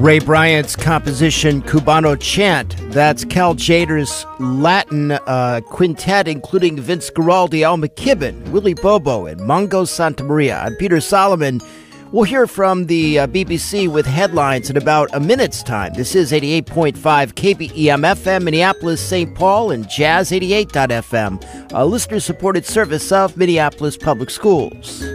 Ray Bryant's composition Cubano Chant. That's Cal Tjader's Latin quintet, including Vince Guaraldi, Al McKibben, Willie Bobo, and Mongo Santamaria. I'm Peter Solomon. We'll hear from the BBC with headlines in about a minute's time. This is 88.5 KBEM-FM, Minneapolis, St. Paul, and Jazz 88.FM, a listener-supported service of Minneapolis Public Schools.